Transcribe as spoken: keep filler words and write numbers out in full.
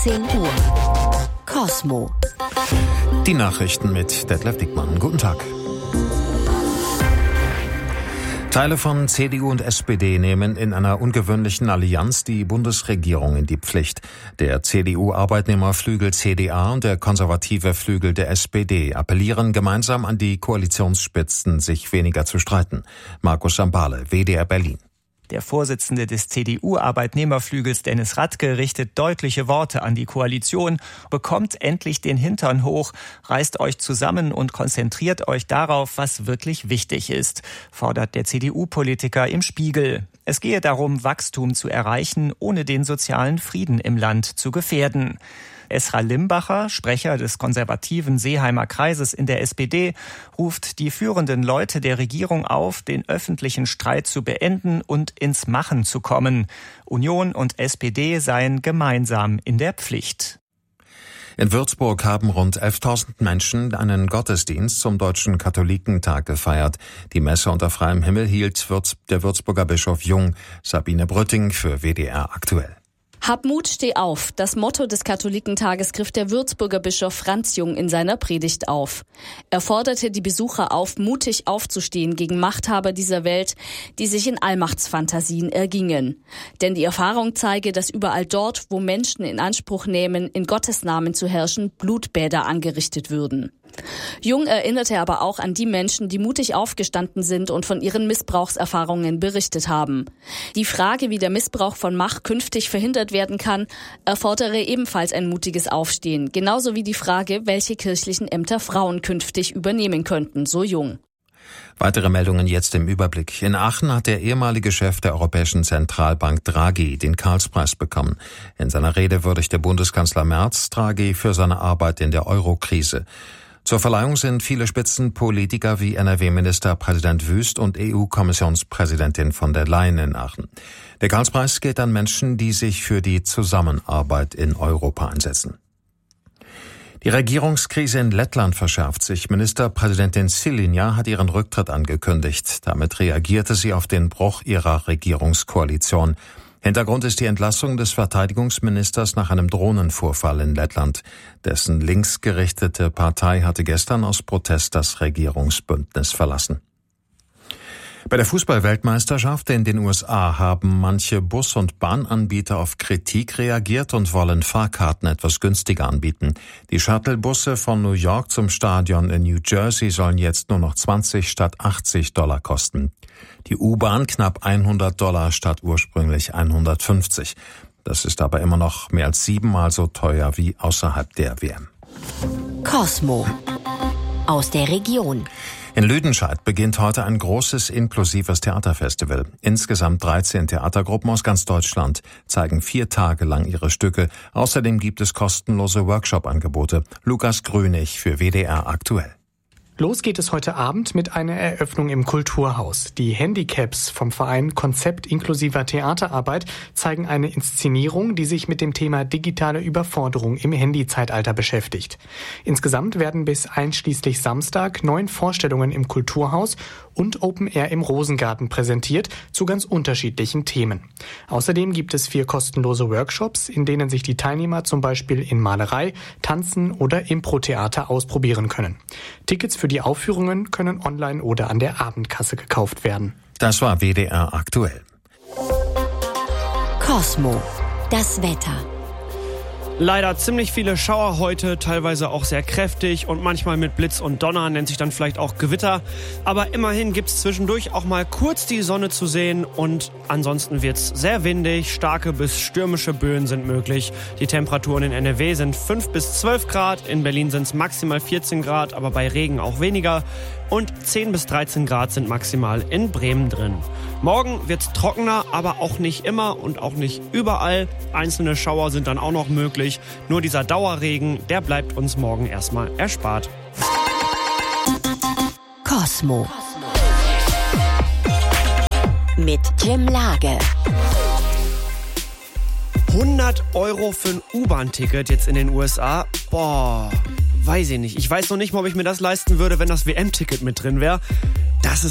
achtzehn Uhr. Cosmo. Die Nachrichten mit Detlef Dickmann. Guten Tag. Teile von C D U und S P D nehmen in einer ungewöhnlichen Allianz die Bundesregierung in die Pflicht. Der C D U-Arbeitnehmerflügel C D A und der konservative Flügel der S P D appellieren gemeinsam an die Koalitionsspitzen, sich weniger zu streiten. Markus Sambale, W D R Berlin. Der Vorsitzende des C D U-Arbeitnehmerflügels Dennis Radke richtet deutliche Worte an die Koalition. Bekommt endlich den Hintern hoch, reißt euch zusammen und konzentriert euch darauf, was wirklich wichtig ist, fordert der C D U-Politiker im Spiegel. Es gehe darum, Wachstum zu erreichen, ohne den sozialen Frieden im Land zu gefährden. Esra Limbacher, Sprecher des konservativen Seeheimer Kreises in der S P D, ruft die führenden Leute der Regierung auf, den öffentlichen Streit zu beenden und ins Machen zu kommen. Union und S P D seien gemeinsam in der Pflicht. In Würzburg haben rund elftausend Menschen einen Gottesdienst zum Deutschen Katholikentag gefeiert. Die Messe unter freiem Himmel hielt der Würzburger Bischof Jung. Sabine Brütting für W D R aktuell. Hab Mut, steh auf. Das Motto des Katholikentages griff der Würzburger Bischof Franz Jung in seiner Predigt auf. Er forderte die Besucher auf, mutig aufzustehen gegen Machthaber dieser Welt, die sich in Allmachtsfantasien ergingen. Denn die Erfahrung zeige, dass überall dort, wo Menschen in Anspruch nehmen, in Gottes Namen zu herrschen, Blutbäder angerichtet würden. Jung erinnerte aber auch an die Menschen, die mutig aufgestanden sind und von ihren Missbrauchserfahrungen berichtet haben. Die Frage, wie der Missbrauch von Macht künftig verhindert werden kann, erfordere ebenfalls ein mutiges Aufstehen. Genauso wie die Frage, welche kirchlichen Ämter Frauen künftig übernehmen könnten, so Jung. Weitere Meldungen jetzt im Überblick. In Aachen hat der ehemalige Chef der Europäischen Zentralbank Draghi den Karlspreis bekommen. In seiner Rede würdigte Bundeskanzler Merz Draghi für seine Arbeit in der Euro-Krise. Zur Verleihung sind viele Spitzenpolitiker wie N R W-Ministerpräsident Wüst und E U-Kommissionspräsidentin von der Leyen in Aachen. Der Karlspreis geht an Menschen, die sich für die Zusammenarbeit in Europa einsetzen. Die Regierungskrise in Lettland verschärft sich. Ministerpräsidentin Šilinja hat ihren Rücktritt angekündigt. Damit reagierte sie auf den Bruch ihrer Regierungskoalition. Hintergrund ist die Entlassung des Verteidigungsministers nach einem Drohnenvorfall in Lettland. Dessen linksgerichtete Partei hatte gestern aus Protest das Regierungsbündnis verlassen. Bei der Fußball-Weltmeisterschaft in den U S A haben manche Bus- und Bahnanbieter auf Kritik reagiert und wollen Fahrkarten etwas günstiger anbieten. Die Shuttlebusse von New York zum Stadion in New Jersey sollen jetzt nur noch zwanzig statt achtzig Dollar kosten. Die U-Bahn knapp hundert Dollar statt ursprünglich hundertfünfzig. Das ist aber immer noch mehr als siebenmal so teuer wie außerhalb der W M. Cosmo aus der Region. In Lüdenscheid beginnt heute ein großes inklusives Theaterfestival. Insgesamt dreizehn Theatergruppen aus ganz Deutschland zeigen vier Tage lang ihre Stücke. Außerdem gibt es kostenlose Workshop-Angebote. Lukas Grünig für W D R aktuell. Los geht es heute Abend mit einer Eröffnung im Kulturhaus. Die Handicaps vom Verein Konzept inklusiver Theaterarbeit zeigen eine Inszenierung, die sich mit dem Thema digitale Überforderung im Handyzeitalter beschäftigt. Insgesamt werden bis einschließlich Samstag neun Vorstellungen im Kulturhaus und Open Air im Rosengarten präsentiert zu ganz unterschiedlichen Themen. Außerdem gibt es vier kostenlose Workshops, in denen sich die Teilnehmer zum Beispiel in Malerei, Tanzen oder Impro-Theater ausprobieren können. Tickets für die Aufführungen können online oder an der Abendkasse gekauft werden. Das war W D R aktuell. Cosmo, das Wetter. Leider ziemlich viele Schauer heute, teilweise auch sehr kräftig und manchmal mit Blitz und Donner, nennt sich dann vielleicht auch Gewitter. Aber immerhin gibt's zwischendurch auch mal kurz die Sonne zu sehen und ansonsten wird's sehr windig, starke bis stürmische Böen sind möglich. Die Temperaturen in N R W sind fünf bis zwölf Grad, in Berlin sind's maximal vierzehn Grad, aber bei Regen auch weniger. Und zehn bis dreizehn Grad sind maximal in Bremen drin. Morgen wird's trockener, aber auch nicht immer und auch nicht überall. Einzelne Schauer sind dann auch noch möglich. Nur dieser Dauerregen, der bleibt uns morgen erstmal erspart. Cosmo mit Jim Lage. hundert Euro für ein U-Bahn-Ticket jetzt in den U S A. Boah, weiß ich nicht. Ich weiß noch nicht mal, ob ich mir das leisten würde, wenn das W M-Ticket mit drin wäre. Das ist